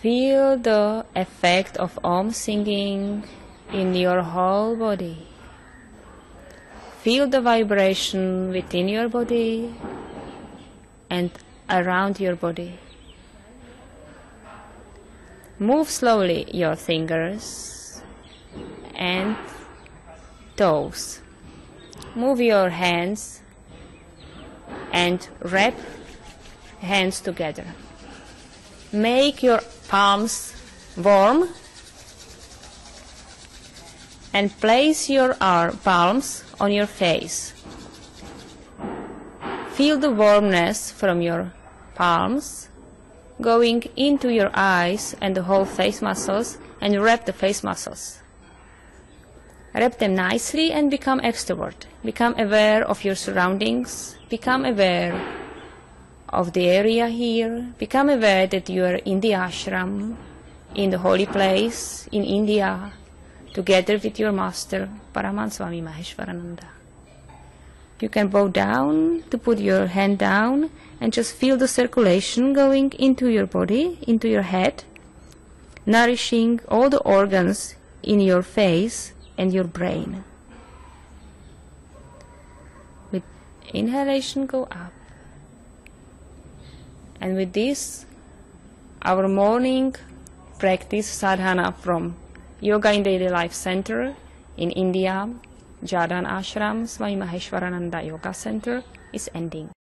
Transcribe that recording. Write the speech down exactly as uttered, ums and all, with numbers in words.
Feel the effect of Om singing in your whole body. Feel the vibration within your body and around your body. Move slowly your fingers and toes. Move your hands and wrap hands together. Make your palms warm and place your arm, palms on your face. Feel the warmness from your palms going into your eyes and the whole face muscles, and wrap the face muscles. Wrap them nicely and become extrovert. Become aware of your surroundings. Become aware of the area here. Become aware that you are in the ashram, in the holy place, in India, together with your master, Paramahansa Swami Maheshwarananda. You can bow down to put your hand down and just feel the circulation going into your body, into your head, nourishing all the organs in your face and your brain. With inhalation, go up. And with this, our morning practice sadhana from Yoga in Daily Life Center in India, Jardhan Ashram, Swami Maheshwarananda Yoga Center, is ending.